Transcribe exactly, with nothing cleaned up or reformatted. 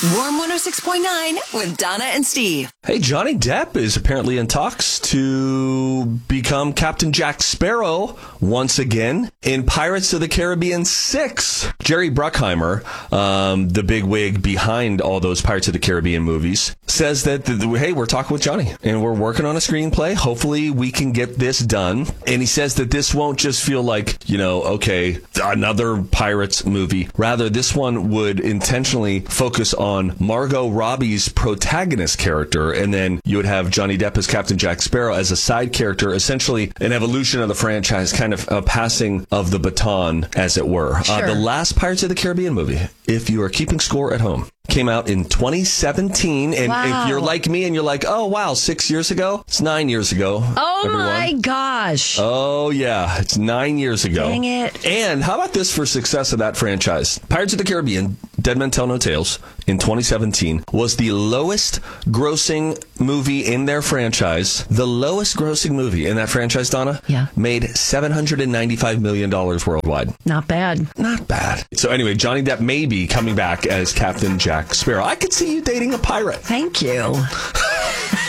Warm one oh six point nine with Donna and Steve. Hey, Johnny Depp is apparently in talks to become Captain Jack Sparrow once again in Pirates of the Caribbean six. Jerry Bruckheimer, um, the big wig behind all those Pirates of the Caribbean movies, says that, the, the, hey, we're talking with Johnny and we're working on a screenplay. Hopefully we can get this done. And he says that this won't just feel like, you know, okay, another Pirates movie. Rather, this one would intentionally focus on on Margot Robbie's protagonist character, and then you would have Johnny Depp as Captain Jack Sparrow as a side character, essentially an evolution of the franchise, kind of a passing of the baton, as it were. Sure. Uh, the last Pirates of the Caribbean movie, if you are keeping score at home, came out in twenty seventeen, and wow. if you're like me and you're like, oh wow, six years ago, it's nine years ago. Oh everyone. my gosh. Oh yeah, it's nine years ago. Dang it. And how about this for success of that franchise? Pirates of the Caribbean, Dead Men Tell No Tales, in twenty seventeen was the lowest grossing movie in their franchise. The lowest grossing movie in that franchise, Donna, yeah. made seven hundred ninety-five million dollars worldwide. Not bad. Not bad. So anyway, Johnny Depp may be coming back as Captain Jack Sparrow. I could see you dating a pirate. Thank you.